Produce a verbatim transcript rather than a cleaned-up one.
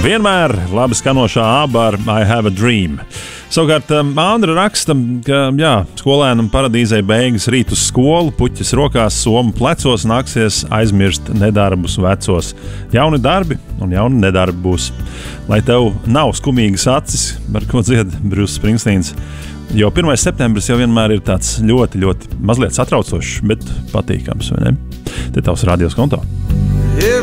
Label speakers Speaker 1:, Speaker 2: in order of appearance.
Speaker 1: Vienmēr labi skanošā aba ar I Have a Dream. Savukārt Andra raksta, ka jā, skolēnam paradīzei beigas rīt uz skolu, puķis rokās, somu plecos, nāksies aizmirst nedarbus vecos. Jauni darbi un jauni nedarbi būs. Lai tev nav skumīgas acis, ar ko dzied Bruce Springsteens, jo pirmais septembris jau vienmēr ir tāds ļoti, ļoti mazliet satraucošs, bet patīkams, vai ne? Te tavs radios konto.